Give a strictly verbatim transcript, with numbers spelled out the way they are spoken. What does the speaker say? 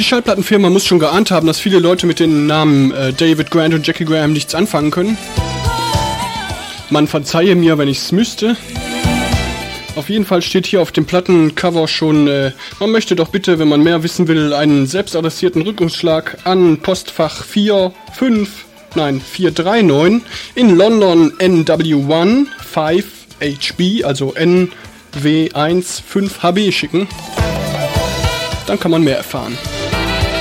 Die Schallplattenfirma muss schon geahnt haben, dass viele Leute mit den Namen äh, David Grant und Jackie Graham nichts anfangen können. Man verzeihe mir, wenn ich es müsste. Auf jeden Fall steht hier auf dem Plattencover schon, äh, man möchte doch bitte, wenn man mehr wissen will, einen selbstadressierten Rückumschlag an Postfach vier fünf, nein, vier drei neun in London N W eins fünf H B, also N W eins fünf H B schicken. Dann kann man mehr erfahren.